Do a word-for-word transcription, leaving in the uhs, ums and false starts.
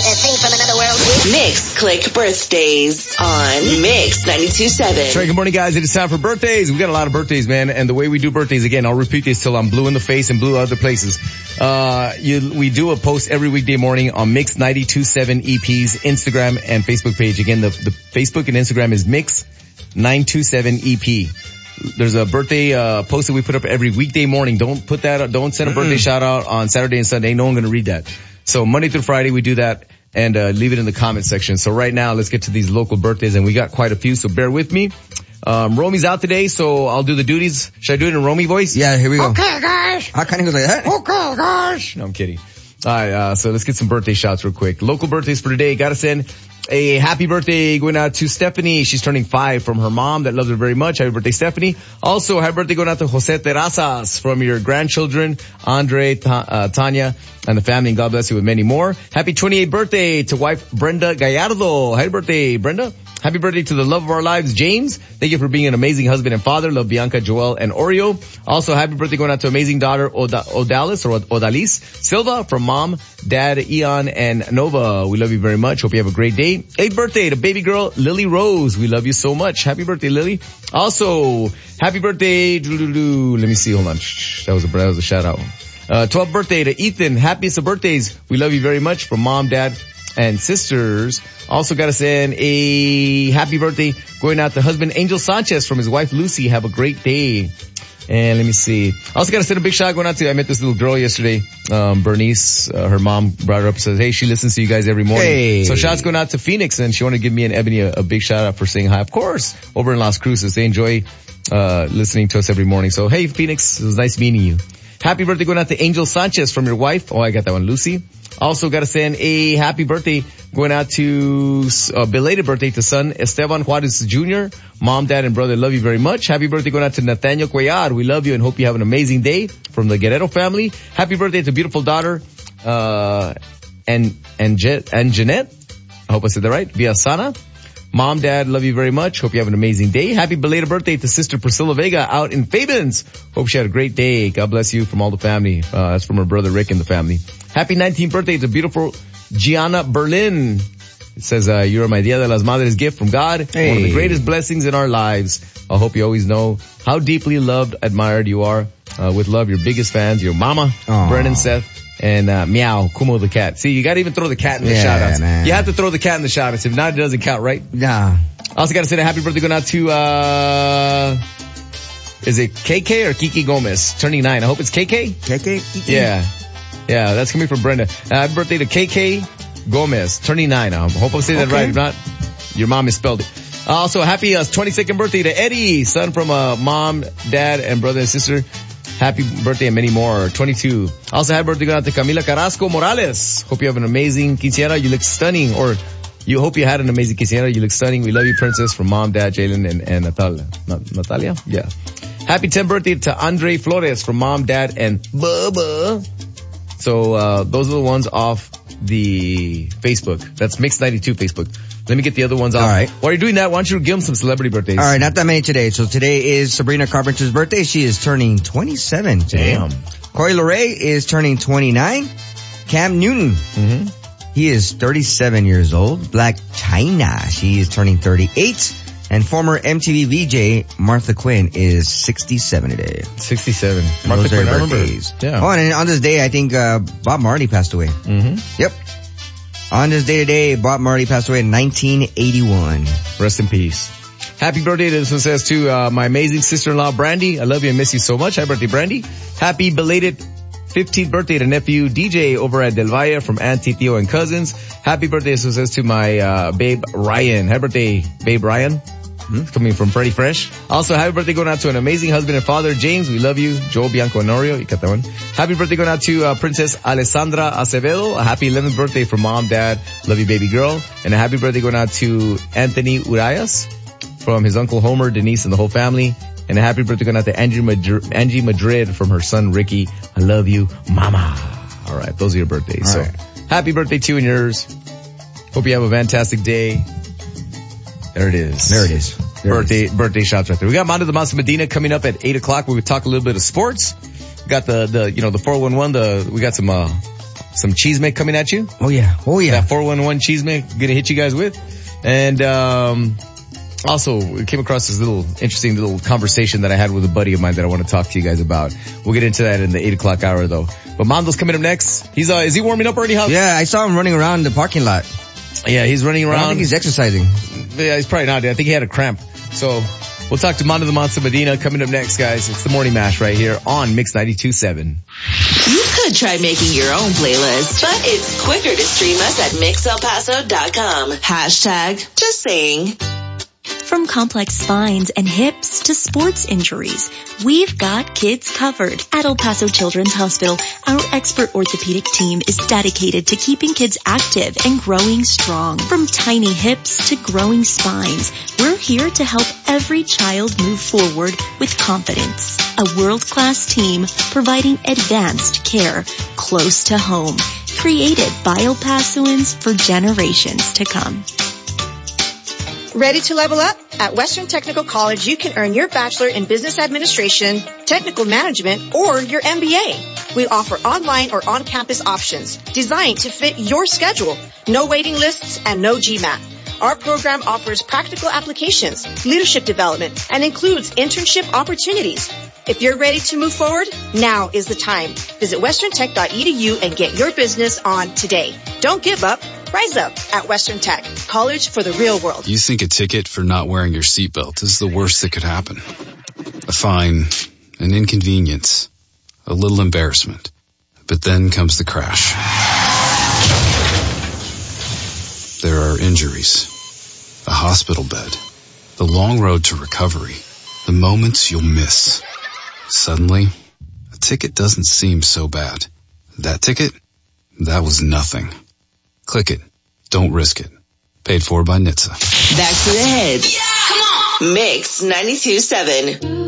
a thing from another world? Mix Click Birthdays on Mix ninety-two point seven. That's right, good morning, guys. It is time for birthdays. We got a lot of birthdays, man. And the way we do birthdays, again, I'll repeat this till I'm blue in the face and blue other places. Uh, you, we do a post every weekday morning on Mix ninety-two point seven E P's Instagram and Facebook page. Again, the, the Facebook and Instagram is Mix nine two seven E P. There's a birthday uh post that we put up every weekday morning. Don't put that up, don't send a birthday shout out on Saturday and Sunday. No one gonna read that. So Monday through Friday we do that and uh leave it in the comment section. So right now let's get to these local birthdays, and we got quite a few, so bear with me. Um Romy's out today, so I'll do the duties. Should I do it in Romy voice? Yeah, here we go. Okay, guys. How can he go like that? Okay, guys. No, I'm kidding. Alright, uh so let's get some birthday shouts real quick. Local birthdays for today. Gotta send a happy birthday going out to Stephanie. She's turning five from her mom that loves her very much. Happy birthday, Stephanie. Also, happy birthday going out to Jose Terrazas from your grandchildren, Andre, Ta- uh, Tanya, and the family. And God bless you with many more. Happy twenty-eighth birthday to wife Brenda Gallardo. Happy birthday, Brenda. Happy birthday to the love of our lives, James. Thank you for being an amazing husband and father. Love Bianca, Joel, and Oreo. Also, happy birthday going out to amazing daughter Oda- Odalis or Odalis Silva from mom, dad, Eon, and Nova. We love you very much. Hope you have a great day. Eighth birthday to baby girl Lily Rose. We love you so much. Happy birthday, Lily. Also, happy birthday. Let me see. Hold on. That was a, that was a shout out. Uh, twelfth birthday to Ethan. Happiest of birthdays. We love you very much from mom, dad, and sisters. Also got to send a happy birthday going out to husband Angel Sanchez from his wife Lucy. Have a great day. And let me see. Also got to send a big shout going out to, I met this little girl yesterday, um, Bernice. Uh, her mom brought her up and says, hey, she listens to you guys every morning. Hey. So shout's going out to Phoenix, and she wanted to give me and Ebony a, a big shout out for saying hi. Of course, over in Las Cruces. They enjoy, uh, listening to us every morning. So hey, Phoenix, it was nice meeting you. Happy birthday going out to Angel Sanchez from your wife. Oh, I got that one, Lucy. Also got to send a happy birthday going out to a belated birthday to son Esteban Juarez Junior Mom, dad, and brother love you very much. Happy birthday going out to Nathaniel Cuellar. We love you and hope you have an amazing day from the Guerrero family. Happy birthday to beautiful daughter, uh, and, and, Je- and Jeanette. I hope I said that right. Villasana. Mom, dad, love you very much. Hope you have an amazing day. Happy belated birthday to sister Priscilla Vega out in Fabens. Hope she had a great day. God bless you from all the family. Uh, that's from her brother Rick and the family. Happy nineteenth birthday to beautiful Gianna Berlin. It says, uh, you're my Dia de las Madres gift from God. Hey. One of the greatest blessings in our lives. I hope you always know how deeply loved, admired you are. Uh, with love, your biggest fans, your mama, Aww. Brennan, Seth, and, uh, Meow, Kumo the cat. See, you gotta even throw the cat in the Yeah, shout-outs. man. You have to throw the cat in the shout-outs. If not, it doesn't count, right? Nah. Also gotta say a happy birthday going out to, uh, is it K K or Kiki Gomez? Turning nine. I hope it's K K? K K? Yeah. Yeah, that's coming from Brenda. Uh, happy birthday to K K Gomez, turning nine. I hope I'm saying that Okay. right. If not, your mom misspelled it. Uh, also, happy uh, twenty-second birthday to Eddie, son from uh, mom, dad, and brother and sister. Happy birthday and many more. twenty-two. Also, happy birthday going out to Camila Carrasco Morales. Hope you have an amazing quinceañera. You look stunning. Or you hope you had an amazing quinceañera. You look stunning. We love you, princess, from mom, dad, Jalen, and, and Natalia. Not, Natalia? Yeah. Happy tenth birthday to Andre Flores from mom, dad, and Bubba. So, uh, those are the ones off the Facebook. That's Mix ninety-two Facebook. Let me get the other ones off. All right. While you're doing that, why don't you give them some celebrity birthdays? All right, not that many today. So today is Sabrina Carpenter's birthday. She is turning twenty-seven today. Damn. Corey LeRae is turning twenty-nine. Cam Newton. Mm-hmm. He is thirty-seven years old. Black China. She is turning thirty-eight. And former M T V V J Martha Quinn is sixty-seven today. sixty-seven. Those Martha are Quinn, I remember. birthdays. Yeah. Oh, and on this day, I think uh Bob Marley passed away. Mm-hmm. Yep. On this day today, Bob Marley passed away in nineteen eighty-one. Rest in peace. Happy birthday, this one says to uh, my amazing sister-in-law, Brandy. I love you and miss you so much. Happy birthday, Brandy. Happy belated fifteenth birthday to nephew D J over at Del Valle from Auntie, Theo, and cousins. Happy birthday, this one says to my uh, babe, Ryan. Happy birthday, babe Ryan. Hmm? Coming from Freddie Fresh. Also, happy birthday going out to an amazing husband and father, James. We love you. Joe, Bianco, and Norio. You got that one. Happy birthday going out to uh, Princess Alessandra Acevedo. A happy eleventh birthday for mom, dad. Love you, baby girl. And a happy birthday going out to Anthony Urias from his uncle Homer, Denise, and the whole family. And a happy birthday going out to Angie Madrid, Angie Madrid from her son, Ricky. I love you, mama. All right. Those are your birthdays. All so right. happy birthday to you and yours. Hope you have a fantastic day. There it is. There it is. There birthday, it is. birthday shots right there. We got Mando the Monster Medina coming up at eight o'clock. We're going to talk a little bit of sports. We got the, the, you know, the four one one, the, we got some, uh, some cheese mix coming at you. Oh yeah. Oh yeah. That four one one cheese mix gonna hit you guys with. And, um, also we came across this little interesting little conversation that I had with a buddy of mine that I want to talk to you guys about. We'll get into that in the eight o'clock hour though. But Mando's coming up next. He's, uh, is he warming up already? How? Yeah, I saw him running around the parking lot. Yeah, he's running around. I don't think he's exercising. Yeah, he's probably not. I think he had a cramp. So we'll talk to Mando the Monster Medina coming up next, guys. It's the Morning Mash right here on Mix ninety-two point seven. You could try making your own playlist, but it's quicker to stream us at mix el paso dot com. Hashtag just saying. From complex spines and hips to sports injuries, we've got kids covered. At El Paso Children's Hospital, our expert orthopedic team is dedicated to keeping kids active and growing strong. From tiny hips to growing spines, we're here to help every child move forward with confidence. A world-class team providing advanced care close to home, created by El Pasoans for generations to come. Ready to level up? At Western Technical College, you can earn your Bachelor in Business Administration, Technical Management, or your M B A. We offer online or on-campus options designed to fit your schedule. No waiting lists and no GMAT. Our program offers practical applications, leadership development, and includes internship opportunities. If you're ready to move forward, now is the time. Visit western tech dot e d u and get your business on today. Don't give up. Rise up at Western Tech, college for the real world. You think a ticket for not wearing your seatbelt is the worst that could happen. A fine, an inconvenience, a little embarrassment. But then comes the crash. There are injuries, a hospital bed, the long road to recovery, the moments you'll miss. Suddenly, a ticket doesn't seem so bad. That ticket? That was nothing. Click it. Don't risk it. Paid for by N H T S A. Back to the heads. Yeah, come on. Mix ninety-two point seven.